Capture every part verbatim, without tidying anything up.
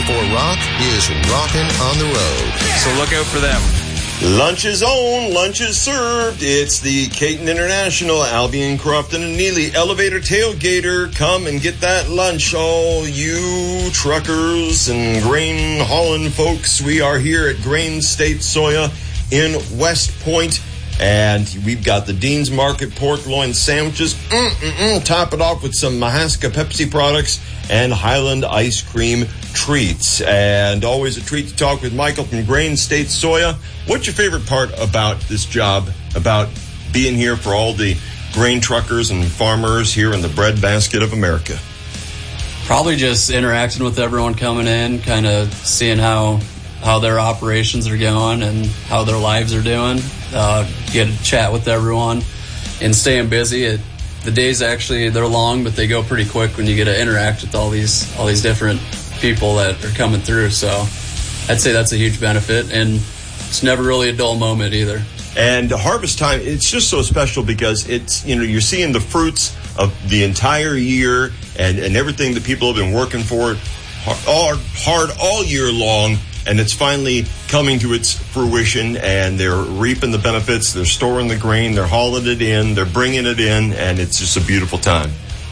ninety-four Rock is rocking on the road. So look out for them. Lunch is on, lunch is served. It's the Caton International, Albion, Crofton, and Neely Elevator Tailgater. Come and get that lunch, all you truckers and grain hauling folks. We are here at Grain State Soya in West Point, and we've got the Dean's Market pork loin sandwiches. Mm-mm-mm. Top it off with some Mahaska Pepsi products and Highland ice cream treats. And always a treat to talk with Michael from Grain State Soya. What's your favorite part about this job, about being here for all the grain truckers and farmers here in the breadbasket of America? Probably just interacting with everyone coming in, kind of seeing how how their operations are going and how their lives are doing. Uh, get to chat with everyone and staying busy. It, the days actually, they're long, but they go pretty quick when you get to interact with all these all these different people that are coming through. So I'd say that's a huge benefit, and it's never really a dull moment either. And harvest time, it's just so special because it's, you know, you're seeing the fruits of the entire year and, and everything that people have been working for hard, hard all year long. And it's finally coming to its fruition, and they're reaping the benefits. They're storing the grain. They're hauling it in. They're bringing it in, and it's just a beautiful time.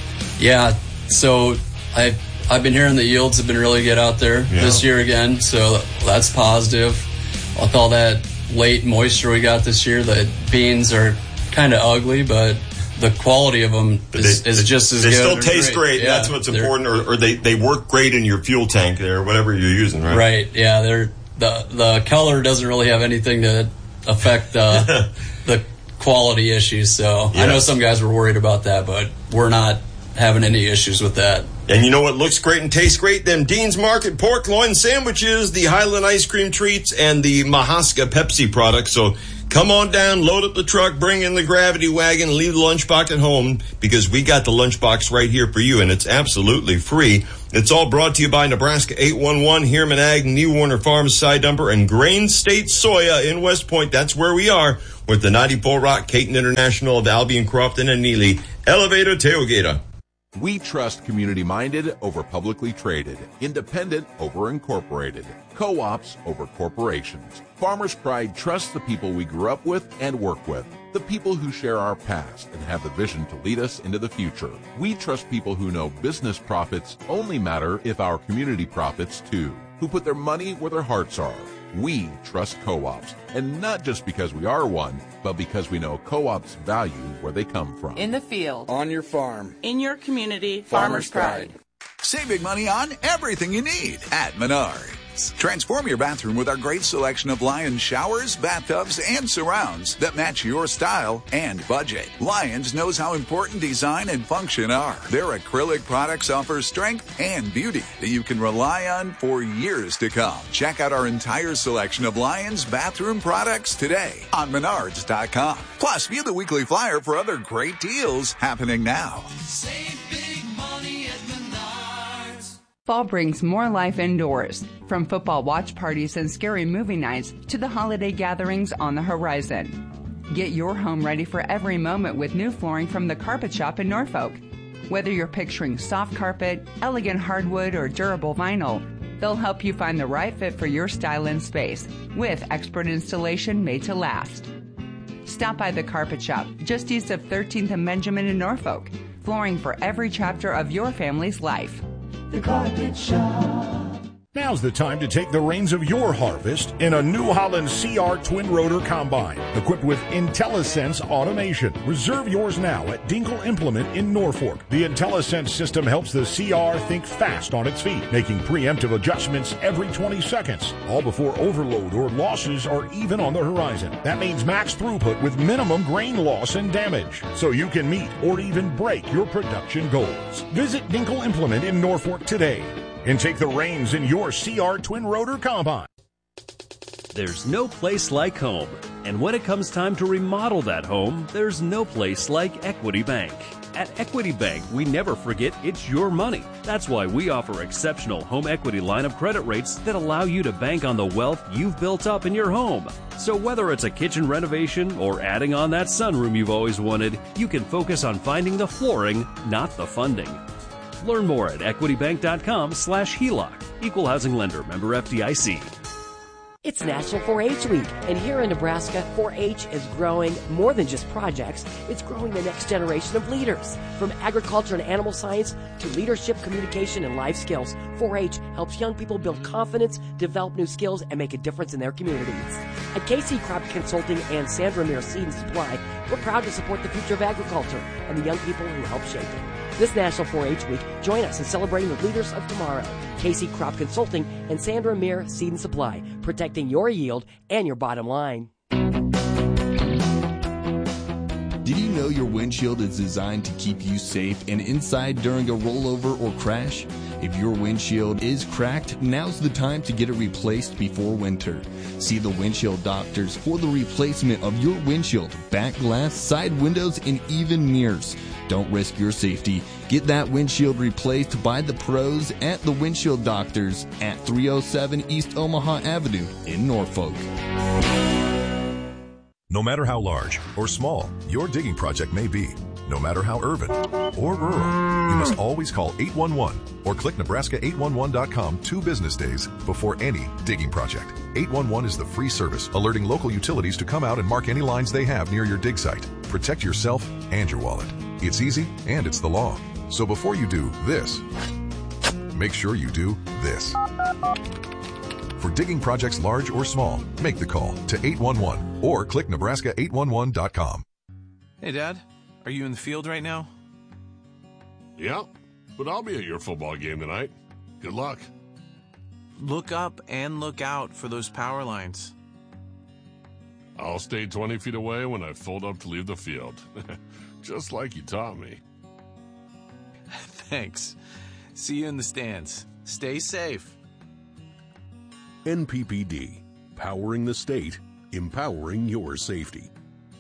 Yeah, so I, I've been hearing the yields have been really good out there yeah. this year again, so that's positive. With all that late moisture we got this year, the beans are kind of ugly, but the quality of them is, they, is just as they good. They still taste great. great. Yeah, that's what's important. Or, or they, they work great in your fuel tank there, or whatever you're using, right? Right, yeah. They're, the the color doesn't really have anything to affect uh, the quality issues. So yes. I know some guys were worried about that, but we're not having any issues with that. And you know what looks great and tastes great? Them Dean's Market pork loin sandwiches, the Highland ice cream treats, and the Mahaska Pepsi products. So come on down, load up the truck, bring in the gravity wagon, leave the lunchbox at home, because we got the lunchbox right here for you, and it's absolutely free. It's all brought to you by Nebraska eight one one, Heerman Ag, New Warner Farms, Side Dumper, and Grain State Soya in West Point. That's where we are with the ninety-four Rock, Caton International of Albion, Crofton, and Neely Elevator Tailgater. We trust community-minded over publicly traded, independent over incorporated, co-ops over corporations. Farmers Pride trusts the people we grew up with and work with, the people who share our past and have the vision to lead us into the future. We trust people who know business profits only matter if our community profits too, who put their money where their hearts are. We trust co-ops, and not just because we are one, but because we know co-ops value where they come from. In the field. On your farm. In your community. Farmers Pride. Saving money on everything you need at Menards. Transform your bathroom with our great selection of Lions showers, bathtubs, and surrounds that match your style and budget. Lions knows how important design and function are. Their acrylic products offer strength and beauty that you can rely on for years to come. Check out our entire selection of Lions bathroom products today on Menards dot com. Plus, view the weekly flyer for other great deals happening now. Save big money at Menards. Fall brings more life indoors, from football watch parties and scary movie nights to the holiday gatherings on the horizon. Get your home ready for every moment with new flooring from the Carpet Shop in Norfolk. Whether you're picturing soft carpet, elegant hardwood, or durable vinyl, they'll help you find the right fit for your style and space with expert installation made to last. Stop by the Carpet Shop just east of thirteenth and Benjamin in Norfolk. Flooring for every chapter of your family's life. The Carpet Shop. Now's the time to take the reins of your harvest in a New Holland C R Twin Rotor Combine, equipped with IntelliSense automation. Reserve yours now at Dinkle Implement in Norfolk. The IntelliSense system helps the C R think fast on its feet, making preemptive adjustments every twenty seconds, all before overload or losses are even on the horizon. That means max throughput with minimum grain loss and damage, so you can meet or even break your production goals. Visit Dinkle Implement in Norfolk today and take the reins in your C R Twin Rotor Combine. There's no place like home. And when it comes time to remodel that home, there's no place like Equity Bank. At Equity Bank, we never forget it's your money. That's why we offer exceptional home equity line of credit rates that allow you to bank on the wealth you've built up in your home. So whether it's a kitchen renovation or adding on that sunroom you've always wanted, you can focus on finding the flooring, not the funding. Learn more at equitybank.com slash HELOC. Equal housing lender. Member F D I C. It's National four H Week, and here in Nebraska, four H is growing more than just projects. It's growing the next generation of leaders. From agriculture and animal science to leadership, communication, and life skills, four H helps young people build confidence, develop new skills, and make a difference in their communities. At K C Crop Consulting and Sandra Muir Seed and Supply, we're proud to support the future of agriculture and the young people who help shape it. This National four H Week, join us in celebrating the leaders of tomorrow. K C Crop Consulting and Sandra Muir Seed and Supply, protecting your yield and your bottom line. Did you know your windshield is designed to keep you safe and inside during a rollover or crash? If your windshield is cracked, now's the time to get it replaced before winter. See the windshield doctors for the replacement of your windshield, back glass, side windows, and even mirrors. Don't risk your safety. Get that windshield replaced by the pros at the Windshield Doctors at three oh seven East Omaha Avenue in Norfolk. No matter how large or small your digging project may be, no matter how urban or rural, you must always call eight one one or click Nebraska eight one one dot com two business days before any digging project. eight one one is the free service alerting local utilities to come out and mark any lines they have near your dig site. Protect yourself and your wallet. It's easy and it's the law. So before you do this, make sure you do this. For digging projects large or small, make the call to eight one one or click Nebraska eight one one dot com. Hey, Dad, are you in the field right now? Yeah, but I'll be at your football game tonight. Good luck. Look up and look out for those power lines. I'll stay twenty feet away when I fold up to leave the field. Just like you taught me. Thanks. See you in the stands. Stay safe. N P P D, powering the state, empowering your safety.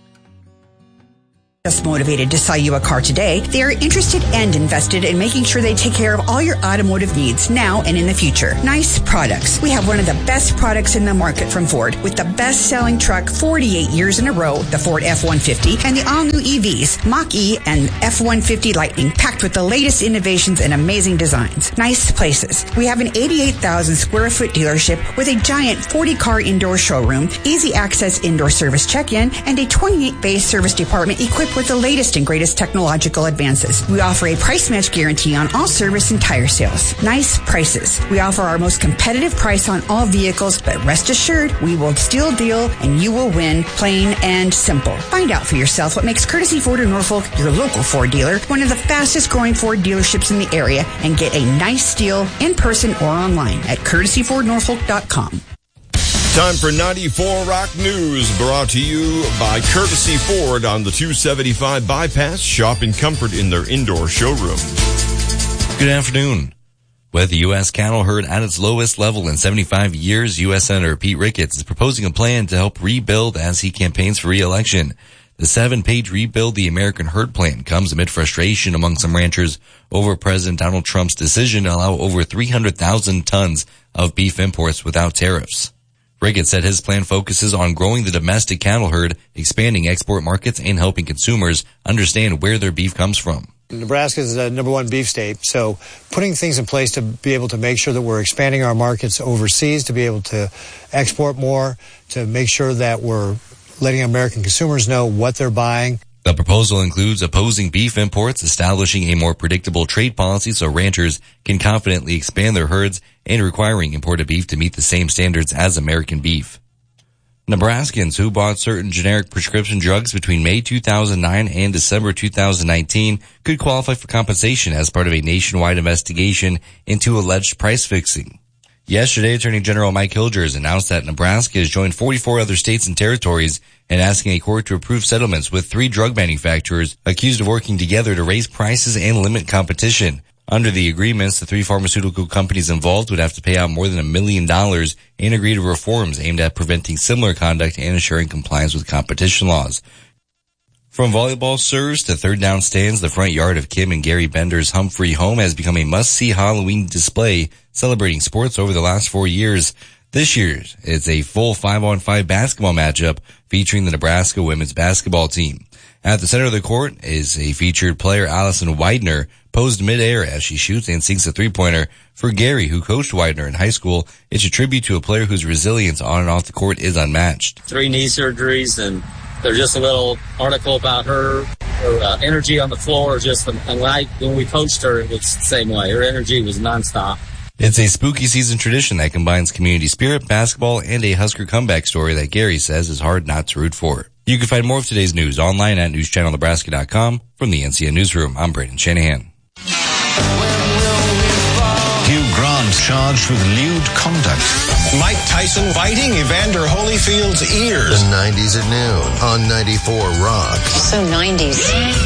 Just motivated to sell you a car today, they are interested and invested in making sure they take care of all your automotive needs now and in the future. Nice Products. We have one of the best products in the market from Ford with the best-selling truck forty-eight years in a row, the Ford F one fifty, and the all-new E Vs, Mach-E and F one fifty Lightning, packed with the latest innovations and amazing designs. Nice Places. We have an eighty-eight thousand square foot dealership with a giant forty car indoor showroom, easy access indoor service check-in, and a twenty-eight bay service department equipped with the latest and greatest technological advances. We offer a price match guarantee on all service and tire sales. Nice Prices. We offer our most competitive price on all vehicles, but rest assured, we will still deal and you will win, plain and simple. Find out for yourself what makes Courtesy Ford of Norfolk your local Ford dealer, one of the fastest growing Ford dealerships in the area, and get a nice deal in person or online at courtesy ford norfolk dot com. Time for ninety-four Rock News, brought to you by Courtesy Ford on the two seventy-five bypass. Shop in comfort in their indoor showroom. Good afternoon. With the U S cattle herd at its lowest level in seventy-five years, U S Senator Pete Ricketts is proposing a plan to help rebuild as he campaigns for re-election. The seven-page Rebuild the American Herd plan comes amid frustration among some ranchers over President Donald Trump's decision to allow over three hundred thousand tons of beef imports without tariffs. Ricketts said his plan focuses on growing the domestic cattle herd, expanding export markets, and helping consumers understand where their beef comes from. Nebraska is the number one beef state, so putting things in place to be able to make sure that we're expanding our markets overseas, to be able to export more, to make sure that we're letting American consumers know what they're buying. The proposal includes opposing beef imports, establishing a more predictable trade policy so ranchers can confidently expand their herds, and requiring imported beef to meet the same standards as American beef. Nebraskans who bought certain generic prescription drugs between May two thousand nine and December two thousand nineteen could qualify for compensation as part of a nationwide investigation into alleged price fixing. Yesterday, Attorney General Mike Hilgers announced that Nebraska has joined forty-four other states and territories in asking a court to approve settlements with three drug manufacturers accused of working together to raise prices and limit competition. Under the agreements, the three pharmaceutical companies involved would have to pay out more than a million dollars and agree to reforms aimed at preventing similar conduct and ensuring compliance with competition laws. From volleyball serves to third down stands, the front yard of Kim and Gary Bender's Humphrey home has become a must-see Halloween display celebrating sports over the last four years. This year, it's a full five-on-five basketball matchup featuring the Nebraska women's basketball team. At the center of the court is a featured player, Allison Widener, posed midair as she shoots and sinks a three-pointer. For Gary, who coached Widener in high school, it's a tribute to a player whose resilience on and off the court is unmatched. Three knee surgeries, and there's just a little article about her. Her uh, energy on the floor, just and when, I, when we coached her, it was the same way. Her energy was nonstop. It's a spooky season tradition that combines community spirit, basketball, and a Husker comeback story that Gary says is hard not to root for. You can find more of today's news online at news channel nebraska dot com. From the N C N Newsroom, I'm Braden Shanahan. Hugh Grant charged with lewd conduct. Mike Tyson biting Evander Holyfield's ears. The nineties at noon on ninety-four Rock. So nineties.